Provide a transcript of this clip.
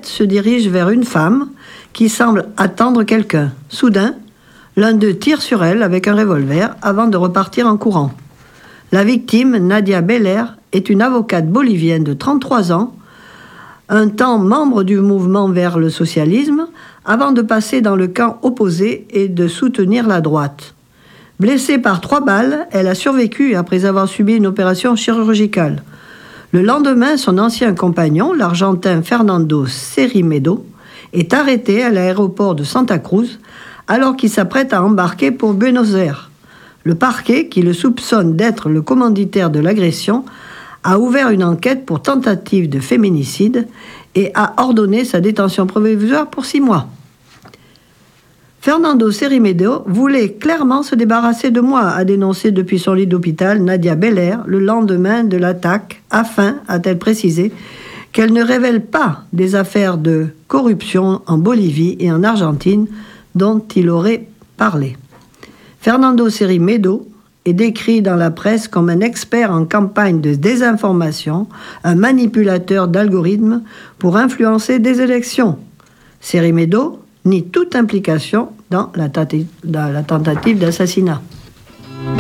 tête se dirige vers une femme qui semble attendre quelqu'un. Soudain, l'un d'eux tire sur elle avec un revolver avant de repartir en courant. La victime, Nadia Beller, est une avocate bolivienne de 33 ans, un temps membre du mouvement vers le socialisme, avant de passer dans le camp opposé et de soutenir la droite. Blessée par 3 balles, elle a survécu après avoir subi une opération chirurgicale. Le lendemain, son ancien compagnon, l'Argentin Fernando Cerrimedo, est arrêté à l'aéroport de Santa Cruz alors qu'il s'apprête à embarquer pour Buenos Aires. Le parquet, qui le soupçonne d'être le commanditaire de l'agression, a ouvert une enquête pour tentative de féminicide et a ordonné sa détention provisoire pour 6 mois. Fernando Cerrimedo voulait clairement se débarrasser de moi, a dénoncé depuis son lit d'hôpital Nadia Beller le lendemain de l'attaque, afin, a-t-elle précisé, qu'elle ne révèle pas des affaires de corruption en Bolivie et en Argentine dont il aurait parlé. Fernando Cerrimedo est décrit dans la presse comme un expert en campagne de désinformation, un manipulateur d'algorithmes pour influencer des élections. Cerrimedo nie toute implication dans la tentative d'assassinat.